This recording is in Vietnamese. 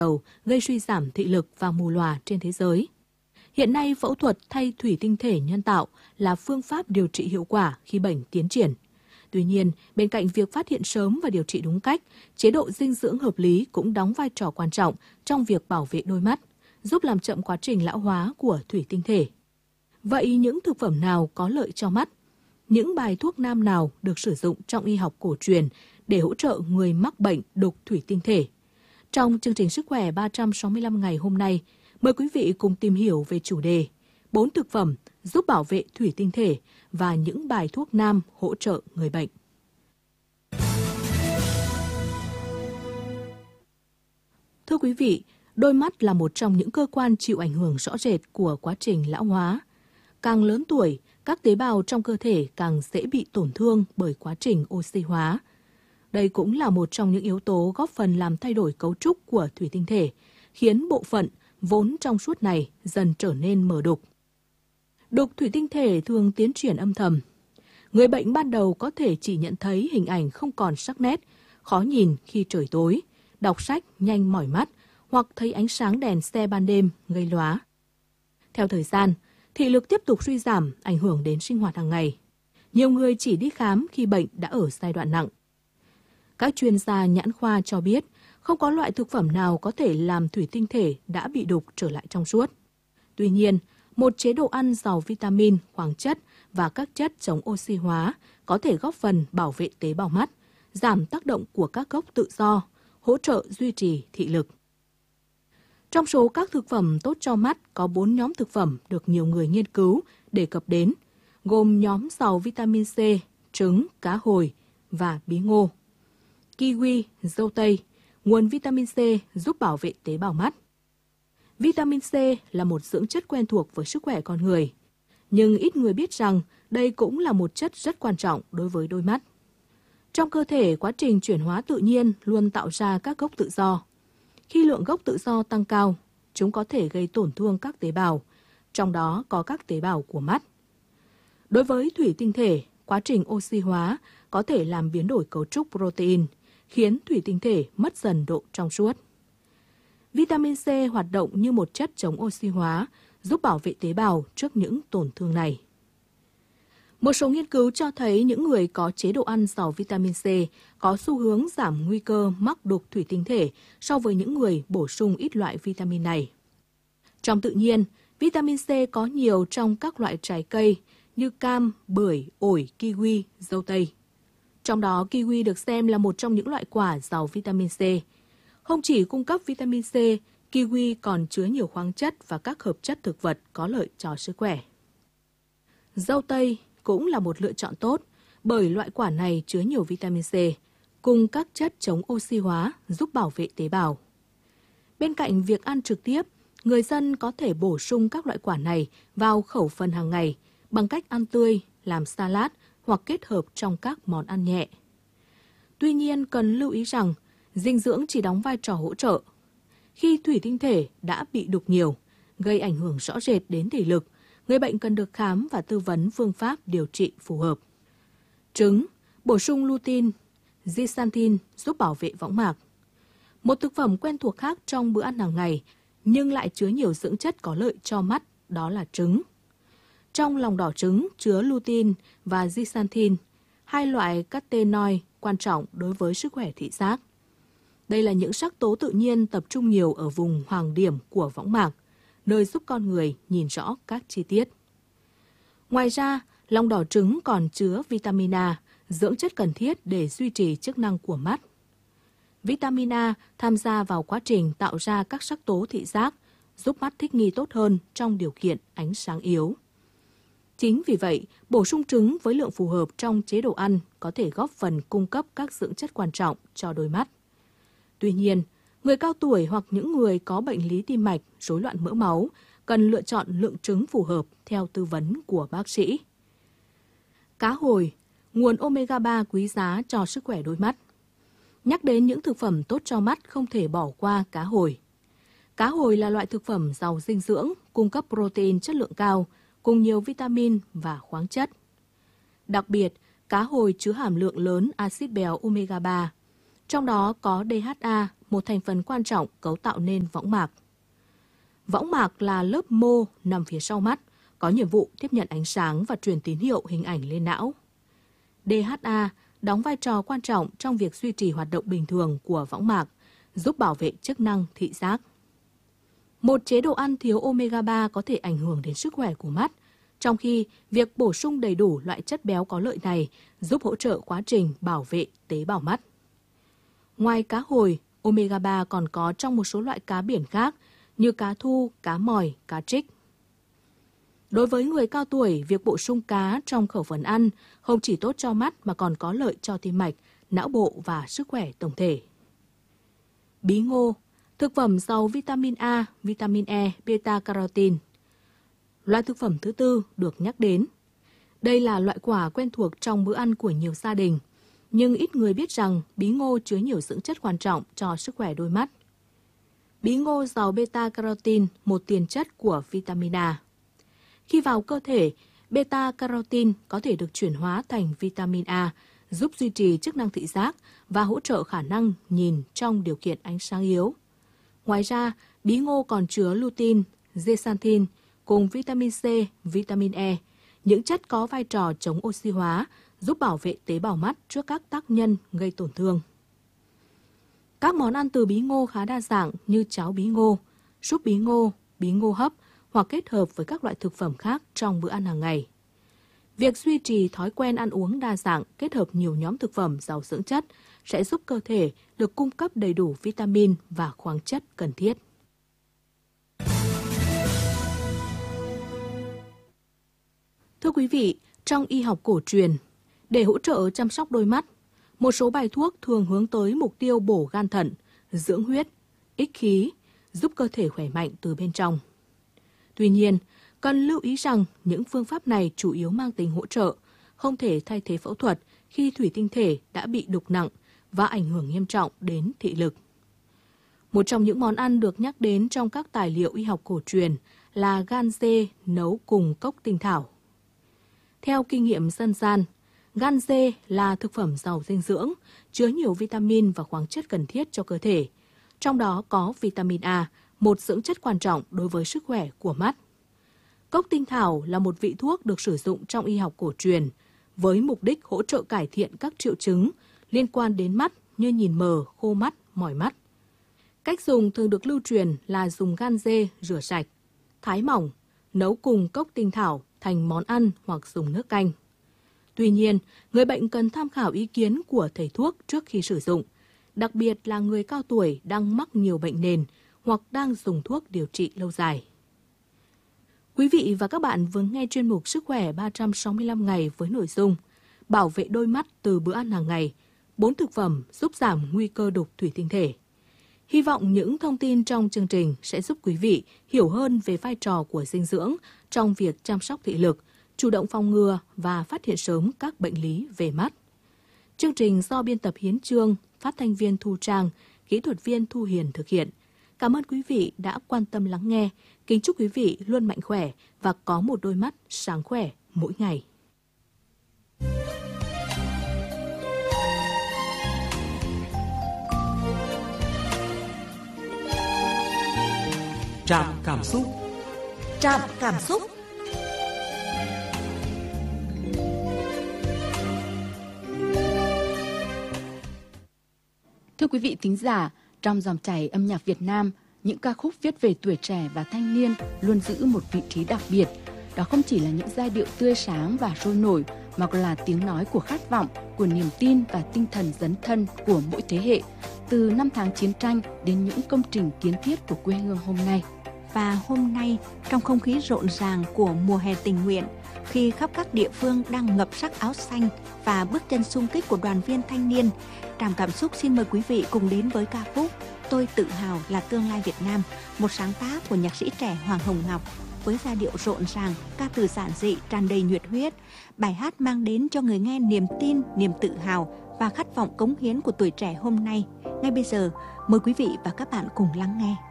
đầu gây suy giảm thị lực và mù lòa trên thế giới. Hiện nay, phẫu thuật thay thủy tinh thể nhân tạo là phương pháp điều trị hiệu quả khi bệnh tiến triển. Tuy nhiên, bên cạnh việc phát hiện sớm và điều trị đúng cách, chế độ dinh dưỡng hợp lý cũng đóng vai trò quan trọng trong việc bảo vệ đôi mắt, giúp làm chậm quá trình lão hóa của thủy tinh thể. Vậy những thực phẩm nào có lợi cho mắt? Những bài thuốc nam nào được sử dụng trong y học cổ truyền để hỗ trợ người mắc bệnh đục thủy tinh thể? Trong chương trình Sức khỏe 365 ngày hôm nay, mời quý vị cùng tìm hiểu về chủ đề 4 thực phẩm giúp bảo vệ thủy tinh thể và những bài thuốc nam hỗ trợ người bệnh. Thưa quý vị, đôi mắt là một trong những cơ quan chịu ảnh hưởng rõ rệt của quá trình lão hóa. Càng lớn tuổi, các tế bào trong cơ thể càng dễ bị tổn thương bởi quá trình oxy hóa. Đây cũng là một trong những yếu tố góp phần làm thay đổi cấu trúc của thủy tinh thể, khiến bộ phận vốn trong suốt này dần trở nên mờ đục. Đục thủy tinh thể thường tiến triển âm thầm. Người bệnh ban đầu có thể chỉ nhận thấy hình ảnh không còn sắc nét, khó nhìn khi trời tối, đọc sách nhanh mỏi mắt hoặc thấy ánh sáng đèn xe ban đêm gây lóa. Theo thời gian, thị lực tiếp tục suy giảm, ảnh hưởng đến sinh hoạt hàng ngày. Nhiều người chỉ đi khám khi bệnh đã ở giai đoạn nặng. Các chuyên gia nhãn khoa cho biết, không có loại thực phẩm nào có thể làm thủy tinh thể đã bị đục trở lại trong suốt. Tuy nhiên, một chế độ ăn giàu vitamin, khoáng chất và các chất chống oxy hóa có thể góp phần bảo vệ tế bào mắt, giảm tác động của các gốc tự do, hỗ trợ duy trì thị lực. Trong số các thực phẩm tốt cho mắt có 4 nhóm thực phẩm được nhiều người nghiên cứu đề cập đến, gồm nhóm giàu vitamin C, trứng, cá hồi và bí ngô. Kiwi, dâu tây, nguồn vitamin C giúp bảo vệ tế bào mắt. Vitamin C là một dưỡng chất quen thuộc với sức khỏe con người, nhưng ít người biết rằng đây cũng là một chất rất quan trọng đối với đôi mắt. Trong cơ thể, quá trình chuyển hóa tự nhiên luôn tạo ra các gốc tự do. Khi lượng gốc tự do tăng cao, chúng có thể gây tổn thương các tế bào, trong đó có các tế bào của mắt. Đối với thủy tinh thể, quá trình oxy hóa có thể làm biến đổi cấu trúc protein, khiến thủy tinh thể mất dần độ trong suốt. Vitamin C hoạt động như một chất chống oxy hóa, giúp bảo vệ tế bào trước những tổn thương này. Một số nghiên cứu cho thấy những người có chế độ ăn giàu vitamin C có xu hướng giảm nguy cơ mắc đục thủy tinh thể so với những người bổ sung ít loại vitamin này. Trong tự nhiên, vitamin C có nhiều trong các loại trái cây như cam, bưởi, ổi, kiwi, dâu tây. Trong đó, kiwi được xem là một trong những loại quả giàu vitamin C. Không chỉ cung cấp vitamin C, kiwi còn chứa nhiều khoáng chất và các hợp chất thực vật có lợi cho sức khỏe. Dâu tây cũng là một lựa chọn tốt bởi loại quả này chứa nhiều vitamin C, cùng các chất chống oxy hóa giúp bảo vệ tế bào. Bên cạnh việc ăn trực tiếp, người dân có thể bổ sung các loại quả này vào khẩu phần hàng ngày bằng cách ăn tươi, làm salad hoặc kết hợp trong các món ăn nhẹ. Tuy nhiên, cần lưu ý rằng dinh dưỡng chỉ đóng vai trò hỗ trợ. Khi thủy tinh thể đã bị đục nhiều, gây ảnh hưởng rõ rệt đến thể lực, người bệnh cần được khám và tư vấn phương pháp điều trị phù hợp. Trứng, bổ sung lutein, zeaxanthin giúp bảo vệ võng mạc. Một thực phẩm quen thuộc khác trong bữa ăn hàng ngày, nhưng lại chứa nhiều dưỡng chất có lợi cho mắt, đó là trứng. Trong lòng đỏ trứng chứa lutein và zeaxanthin, hai loại carotenoid quan trọng đối với sức khỏe thị giác. Đây là những sắc tố tự nhiên tập trung nhiều ở vùng hoàng điểm của võng mạc, nơi giúp con người nhìn rõ các chi tiết. Ngoài ra, lòng đỏ trứng còn chứa vitamin A, dưỡng chất cần thiết để duy trì chức năng của mắt. Vitamin A tham gia vào quá trình tạo ra các sắc tố thị giác, giúp mắt thích nghi tốt hơn trong điều kiện ánh sáng yếu. Chính vì vậy, bổ sung trứng với lượng phù hợp trong chế độ ăn có thể góp phần cung cấp các dưỡng chất quan trọng cho đôi mắt. Tuy nhiên, người cao tuổi hoặc những người có bệnh lý tim mạch, rối loạn mỡ máu cần lựa chọn lượng trứng phù hợp theo tư vấn của bác sĩ. Cá hồi, nguồn omega 3 quý giá cho sức khỏe đôi mắt. Nhắc đến những thực phẩm tốt cho mắt không thể bỏ qua cá hồi. Cá hồi là loại thực phẩm giàu dinh dưỡng, cung cấp protein chất lượng cao, cùng nhiều vitamin và khoáng chất. Đặc biệt, cá hồi chứa hàm lượng lớn axit béo omega 3. Trong đó có DHA, một thành phần quan trọng cấu tạo nên võng mạc. Võng mạc là lớp mô nằm phía sau mắt, có nhiệm vụ tiếp nhận ánh sáng và truyền tín hiệu hình ảnh lên não. DHA đóng vai trò quan trọng trong việc duy trì hoạt động bình thường của võng mạc, giúp bảo vệ chức năng thị giác. Một chế độ ăn thiếu omega 3 có thể ảnh hưởng đến sức khỏe của mắt, trong khi việc bổ sung đầy đủ loại chất béo có lợi này giúp hỗ trợ quá trình bảo vệ tế bào mắt. Ngoài cá hồi, omega 3 còn có trong một số loại cá biển khác như cá thu, cá mòi, cá trích. Đối với người cao tuổi, việc bổ sung cá trong khẩu phần ăn không chỉ tốt cho mắt mà còn có lợi cho tim mạch, não bộ và sức khỏe tổng thể. Bí ngô, thực phẩm giàu vitamin A, vitamin E, beta-carotene. Loại thực phẩm thứ tư được nhắc đến. Đây là loại quả quen thuộc trong bữa ăn của nhiều gia đình, nhưng ít người biết rằng bí ngô chứa nhiều dưỡng chất quan trọng cho sức khỏe đôi mắt. Bí ngô giàu beta-carotene, một tiền chất của vitamin A. Khi vào cơ thể, beta-carotene có thể được chuyển hóa thành vitamin A, giúp duy trì chức năng thị giác và hỗ trợ khả năng nhìn trong điều kiện ánh sáng yếu. Ngoài ra, bí ngô còn chứa lutein, zeaxanthin cùng vitamin C, vitamin E, những chất có vai trò chống oxy hóa, giúp bảo vệ tế bào mắt trước các tác nhân gây tổn thương. Các món ăn từ bí ngô khá đa dạng như cháo bí ngô, súp bí ngô hấp hoặc kết hợp với các loại thực phẩm khác trong bữa ăn hàng ngày. Việc duy trì thói quen ăn uống đa dạng kết hợp nhiều nhóm thực phẩm giàu dưỡng chất sẽ giúp cơ thể được cung cấp đầy đủ vitamin và khoáng chất cần thiết. Thưa quý vị, trong y học cổ truyền, để hỗ trợ chăm sóc đôi mắt, một số bài thuốc thường hướng tới mục tiêu bổ gan thận, dưỡng huyết, ích khí, giúp cơ thể khỏe mạnh từ bên trong. Tuy nhiên, cần lưu ý rằng những phương pháp này chủ yếu mang tính hỗ trợ, không thể thay thế phẫu thuật khi thủy tinh thể đã bị đục nặng và ảnh hưởng nghiêm trọng đến thị lực. Một trong những món ăn được nhắc đến trong các tài liệu y học cổ truyền là gan dê nấu cùng cốc tinh thảo. Theo kinh nghiệm dân gian, gan dê là thực phẩm giàu dinh dưỡng, chứa nhiều vitamin và khoáng chất cần thiết cho cơ thể. Trong đó có vitamin A, một dưỡng chất quan trọng đối với sức khỏe của mắt. Cốc tinh thảo là một vị thuốc được sử dụng trong y học cổ truyền với mục đích hỗ trợ cải thiện các triệu chứng liên quan đến mắt như nhìn mờ, khô mắt, mỏi mắt. Cách dùng thường được lưu truyền là dùng gan dê rửa sạch, thái mỏng, nấu cùng cốc tinh thảo thành món ăn hoặc dùng nước canh. Tuy nhiên, người bệnh cần tham khảo ý kiến của thầy thuốc trước khi sử dụng, đặc biệt là người cao tuổi đang mắc nhiều bệnh nền hoặc đang dùng thuốc điều trị lâu dài. Quý vị và các bạn vừa nghe chuyên mục Sức khỏe 365 ngày với nội dung bảo vệ đôi mắt từ bữa ăn hàng ngày, 4 thực phẩm giúp giảm nguy cơ đục thủy tinh thể. Hy vọng những thông tin trong chương trình sẽ giúp quý vị hiểu hơn về vai trò của dinh dưỡng trong việc chăm sóc thị lực, chủ động phòng ngừa và phát hiện sớm các bệnh lý về mắt. Chương trình do biên tập Hiến Chương, phát thanh viên Thu Trang, kỹ thuật viên Thu Hiền thực hiện. Cảm ơn quý vị đã quan tâm lắng nghe. Kính chúc quý vị luôn mạnh khỏe và có một đôi mắt sáng khỏe mỗi ngày. Trạm cảm xúc. Trạm cảm xúc. Thưa quý vị thính giả, trong dòng chảy âm nhạc Việt Nam, những ca khúc viết về tuổi trẻ và thanh niên luôn giữ một vị trí đặc biệt. Đó không chỉ là những giai điệu tươi sáng và sôi nổi, mà còn là tiếng nói của khát vọng, của niềm tin và tinh thần dấn thân của mỗi thế hệ, từ năm tháng chiến tranh đến những công trình kiến thiết của quê hương hôm nay. Và hôm nay, trong không khí rộn ràng của mùa hè tình nguyện, khi khắp các địa phương đang ngập sắc áo xanh và bước chân xung kích của đoàn viên thanh niên, Trạm cảm xúc xin mời quý vị cùng đến với ca khúc Tôi tự hào là tương lai Việt Nam, một sáng tác của nhạc sĩ trẻ Hoàng Hồng Ngọc. Với giai điệu rộn ràng, ca từ giản dị tràn đầy nhiệt huyết, bài hát mang đến cho người nghe niềm tin, niềm tự hào và khát vọng cống hiến của tuổi trẻ hôm nay. Ngay bây giờ, mời quý vị và các bạn cùng lắng nghe.